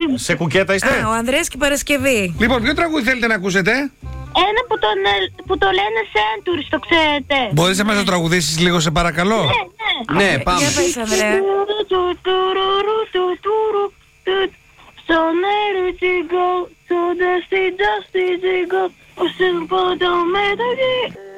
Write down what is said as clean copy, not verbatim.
Σε κουκέτα είστε? Ο Ανδρέας και η Παρασκευή. Λοιπόν, ποιο τραγούδι θέλετε να ακούσετε? Ένα που το λένε Centuries, το ξέρετε? Μπορείς να μας το τραγουδήσεις λίγο, σε παρακαλώ? Ναι, πάμε. Για πες, Ανδρέα. So let it go, so dusty, dusty, go. Oh, simple, don't matter.